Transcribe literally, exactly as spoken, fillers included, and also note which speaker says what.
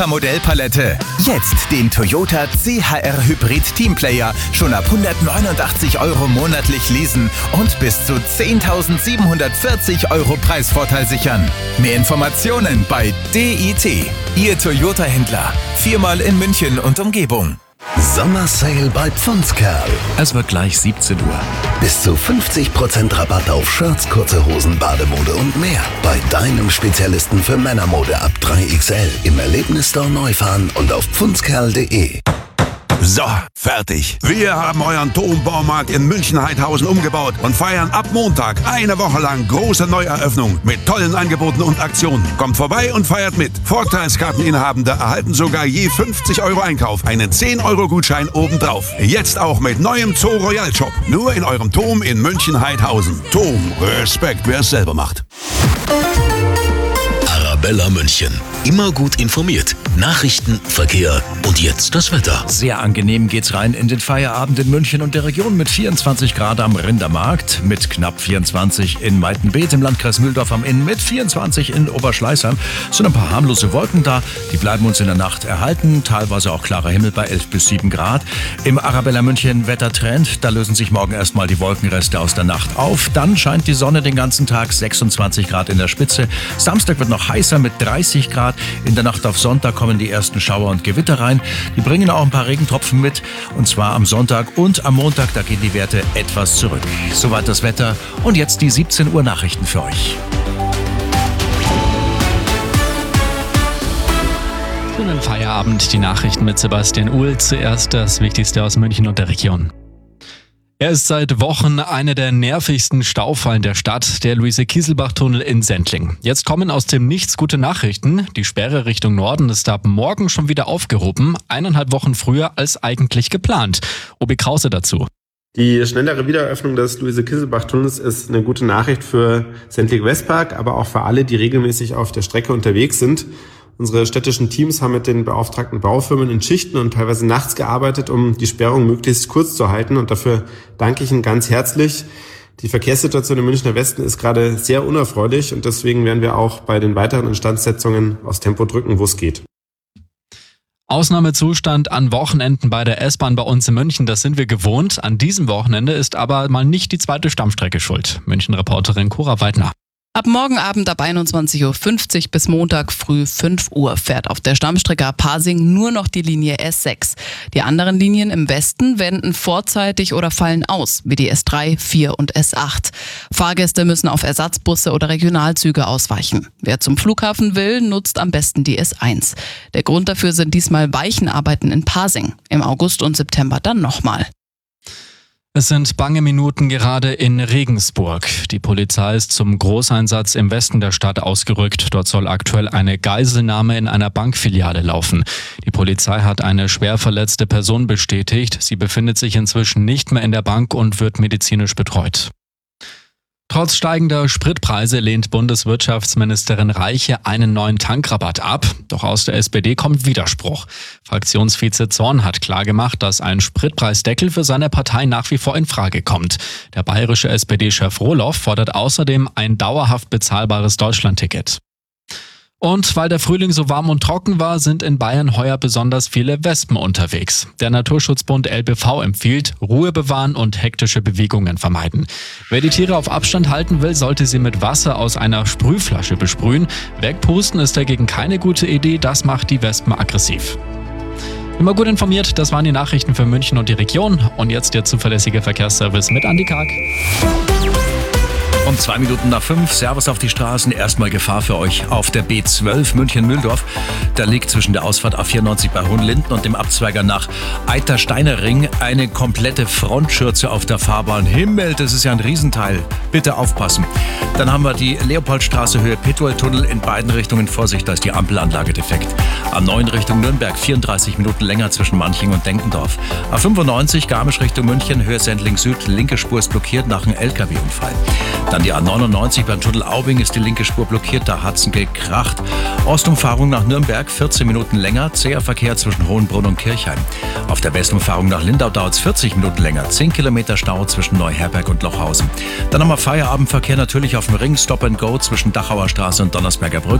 Speaker 1: Modellpalette. Jetzt den Toyota C H R Hybrid Teamplayer schon ab hundertneunundachtzig Euro monatlich leasen und bis zu zehntausendsiebenhundertvierzig Euro Preisvorteil sichern. Mehr Informationen bei D I T, Ihr Toyota-Händler. Viermal in München und Umgebung.
Speaker 2: Sommersale bei Pfundskerl.
Speaker 3: Es wird gleich siebzehn Uhr.
Speaker 2: Bis zu fünfzig Prozent Rabatt auf Shirts, kurze Hosen, Bademode und mehr. Bei deinem Spezialisten für Männermode ab drei X L im Erlebnisstore Neufahren und auf pfundskerl punkt de.
Speaker 4: So, fertig. Wir haben euren Turmbaumarkt in München-Heidhausen umgebaut und feiern ab Montag eine Woche lang große Neueröffnung mit tollen Angeboten und Aktionen. Kommt vorbei und feiert mit. Vorteilskarteninhabende erhalten sogar je fünfzig Euro Einkauf einen zehn Euro Gutschein obendrauf. Jetzt auch mit neuem Zoo Royal Shop. Nur in eurem Turm in München-Heidhausen. Turm, Respekt, wer es selber macht.
Speaker 2: Arabella München. Immer gut informiert. Nachrichten, Verkehr und jetzt das Wetter.
Speaker 3: Sehr angenehm geht's rein in den Feierabend in München und der Region mit vierundzwanzig Grad am Rindermarkt, mit knapp vierundzwanzig in Meitenbeet im Landkreis Mühldorf am Inn, mit vierundzwanzig in Oberschleißheim. Es sind ein paar harmlose Wolken da, die bleiben uns in der Nacht erhalten, teilweise auch klarer Himmel bei elf bis sieben Grad. Im Arabella München Wettertrend, da lösen sich morgen erstmal die Wolkenreste aus der Nacht auf. Dann scheint die Sonne den ganzen Tag, sechsundzwanzig Grad in der Spitze. Samstag wird noch heißer mit dreißig Grad. In der Nacht auf Sonntag kommen die ersten Schauer und Gewitter rein. Die bringen auch ein paar Regentropfen mit. Und zwar am Sonntag und am Montag, da gehen die Werte etwas zurück. Soweit das Wetter. Und jetzt die siebzehn Uhr Nachrichten für euch.
Speaker 5: Schönen Feierabend, die Nachrichten mit Sebastian Uhl. Zuerst das Wichtigste aus München und der Region. Er ist seit Wochen eine der nervigsten Staufallen der Stadt, der Luise-Kieselbach-Tunnel in Sendling. Jetzt kommen aus dem Nichts gute Nachrichten. Die Sperre Richtung Norden ist ab morgen schon wieder aufgehoben, eineinhalb Wochen früher als eigentlich geplant. Obi Krause dazu.
Speaker 6: Die schnellere Wiedereröffnung des Luise-Kieselbach-Tunnels ist eine gute Nachricht für Sendling-Westpark, aber auch für alle, die regelmäßig auf der Strecke unterwegs sind. Unsere städtischen Teams haben mit den beauftragten Baufirmen in Schichten und teilweise nachts gearbeitet, um die Sperrung möglichst kurz zu halten. Und dafür danke ich Ihnen ganz herzlich. Die Verkehrssituation im Münchner Westen ist gerade sehr unerfreulich und deswegen werden wir auch bei den weiteren Instandsetzungen aufs Tempo drücken, wo es geht.
Speaker 5: Ausnahmezustand an Wochenenden bei der S-Bahn bei uns in München, das sind wir gewohnt. An diesem Wochenende ist aber mal nicht die zweite Stammstrecke schuld. München-Reporterin Cora Weidner.
Speaker 7: Ab morgen Abend ab einundzwanzig Uhr fünfzig bis Montag früh fünf Uhr fährt auf der Stammstrecke ab Pasing nur noch die Linie S sechs. Die anderen Linien im Westen wenden vorzeitig oder fallen aus, wie die S drei, vier und S acht. Fahrgäste müssen auf Ersatzbusse oder Regionalzüge ausweichen. Wer zum Flughafen will, nutzt am besten die S eins. Der Grund dafür sind diesmal Weichenarbeiten in Pasing. Im August und September dann nochmal.
Speaker 5: Es sind bange Minuten gerade in Regensburg. Die Polizei ist zum Großeinsatz im Westen der Stadt ausgerückt. Dort soll aktuell eine Geiselnahme in einer Bankfiliale laufen. Die Polizei hat eine schwer verletzte Person bestätigt. Sie befindet sich inzwischen nicht mehr in der Bank und wird medizinisch betreut. Trotz steigender Spritpreise lehnt Bundeswirtschaftsministerin Reiche einen neuen Tankrabatt ab. Doch aus der S P D kommt Widerspruch. Fraktionsvize Zorn hat klargemacht, dass ein Spritpreisdeckel für seine Partei nach wie vor in Frage kommt. Der bayerische S P D-Chef Rohloff fordert außerdem ein dauerhaft bezahlbares Deutschlandticket. Und weil der Frühling so warm und trocken war, sind in Bayern heuer besonders viele Wespen unterwegs. Der Naturschutzbund L B V empfiehlt, Ruhe bewahren und hektische Bewegungen vermeiden. Wer die Tiere auf Abstand halten will, sollte sie mit Wasser aus einer Sprühflasche besprühen. Wegpusten ist dagegen keine gute Idee, das macht die Wespen aggressiv. Immer gut informiert, das waren die Nachrichten für München und die Region. Und jetzt der zuverlässige Verkehrsservice mit Andi Karg.
Speaker 3: Um zwei Minuten nach fünf, Servus auf die Straßen. Erstmal Gefahr für euch auf der B zwölf München-Mühldorf. Da liegt zwischen der Ausfahrt A vierundneunzig bei Hohenlinden und dem Abzweiger nach Eiter-Steiner-Ring eine komplette Frontschürze auf der Fahrbahn. Himmel, das ist ja ein Riesenteil. Bitte aufpassen. Dann haben wir die Leopoldstraße Höhe Petueltunnel in beiden Richtungen. Vorsicht, da ist die Ampelanlage defekt. A neun Richtung Nürnberg, vierunddreißig Minuten länger zwischen Manching und Denkendorf. A fünfundneunzig Garmisch Richtung München, Höhe Sendling Süd, linke Spur ist blockiert nach einem L K W-Unfall. Dann die A neunundneunzig beim Tunnel Aubing ist die linke Spur blockiert, da hat's gekracht. Ostumfahrung nach Nürnberg, vierzehn Minuten länger, zäher Verkehr zwischen Hohenbrunn und Kirchheim. Auf der Westumfahrung nach Lindau dauert es vierzig Minuten länger, zehn Kilometer Stau zwischen Neuherberg und Lochhausen. Dann haben wir Feierabendverkehr natürlich auf dem Ring, Stop and Go zwischen Dachauer Straße und Donnersberger Brücke.